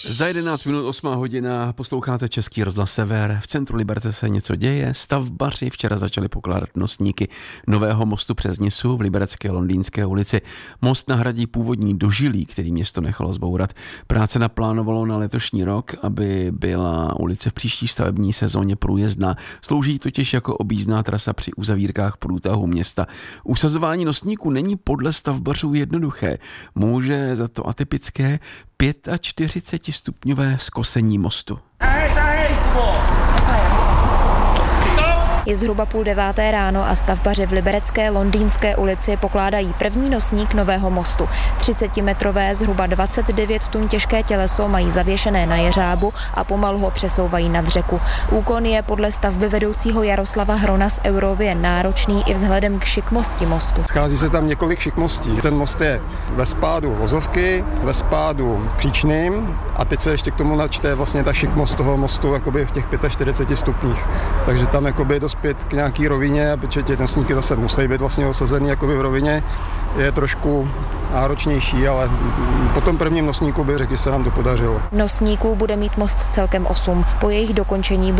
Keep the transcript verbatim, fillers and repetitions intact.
Za jedenáct minut osmá hodina posloucháte Český rozhlas Sever. V centru Liberce se něco děje. Stavbaři včera začali pokládat nosníky nového mostu přes Nisu v Liberecké Londýnské ulici. Most nahradí původní dožilí, který město nechalo zbourat. Práce naplánovalo na letošní rok, aby byla ulice v příští stavební sezóně průjezdná. Slouží totiž jako objízdná trasa při uzavírkách průtahu města. Usazování nosníků není podle stavbařů jednoduché. Může za to atypické čtyřicetipětistupňové skosení mostu. Je zhruba půl deváté ráno a stavbaři v Liberecké Londýnské ulici pokládají první nosník nového mostu. třicetimetrové, zhruba dvacet devět tun těžké těleso mají zavěšené na jeřábu a pomalu ho přesouvají nad řeku. Úkon je podle stavby vedoucího Jaroslava Hrona z Eurovie náročný i vzhledem k šikmosti mostu. Schází se tam několik šikmostí. Ten most je ve spádu vozovky, ve spádu příčným a teď se ještě k tomu načte vlastně ta šikmost toho mostu jakoby v těch čtyřiceti pěti stupních. Takže tam jakoby dospět k nějaký rovině, protože ty nosníky zase musí být vlastně osazený jakoby v rovině, je trošku náročnější, ale po tom prvním nosníku bych řekl, že se nám to podařilo. Nosníků bude mít most celkem osm. Po jejich dokončení